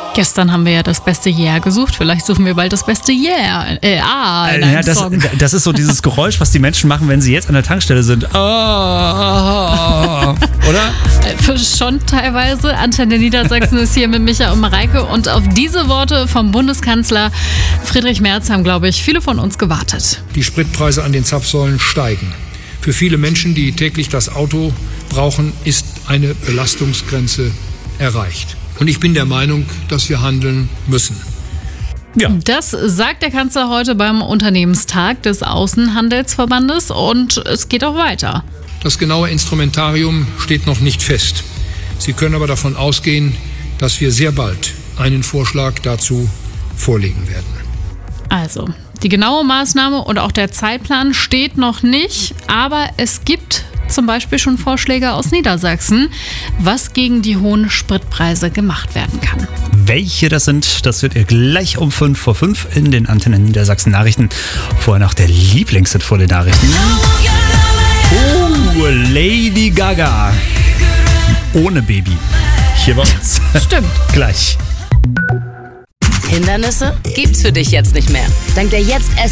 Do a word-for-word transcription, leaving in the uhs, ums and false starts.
Gestern haben wir ja das beste Yeah gesucht. Vielleicht suchen wir bald das beste Yeah. Äh, ah, in einem ja, das, Song. das ist so dieses Geräusch, was die Menschen machen, wenn sie jetzt an der Tankstelle sind. Oh, oh, oh. Oder? Äh, schon teilweise. Antenne Niedersachsen ist hier mit Micha und Mareike. Und auf diese Worte vom Bundeskanzler Friedrich Merz haben, glaube ich, viele von uns gewartet. Die Spritpreise an den Zapfsäulen steigen. Für viele Menschen, die täglich das Auto brauchen, ist eine Belastungsgrenze erreicht. Und ich bin der Meinung, dass wir handeln müssen. Ja. Das sagt der Kanzler heute beim Unternehmenstag des Außenhandelsverbandes und es geht auch weiter. Das genaue Instrumentarium steht noch nicht fest. Sie können aber davon ausgehen, dass wir sehr bald einen Vorschlag dazu vorlegen werden. Also, die genaue Maßnahme und auch der Zeitplan steht noch nicht, aber es gibt zum Beispiel schon Vorschläge aus Niedersachsen, was gegen die hohen Spritpreise gemacht werden kann. Welche das sind, das wird ihr gleich um fünf vor fünf in den Antenne Niedersachsen Nachrichten. Vorher noch der Lieblingshit vor den Nachrichten. Oh, Lady Gaga. Ohne Baby. Hier bei uns. Stimmt. Gleich. Hindernisse gibt's für dich jetzt nicht mehr. Dank der Jetzt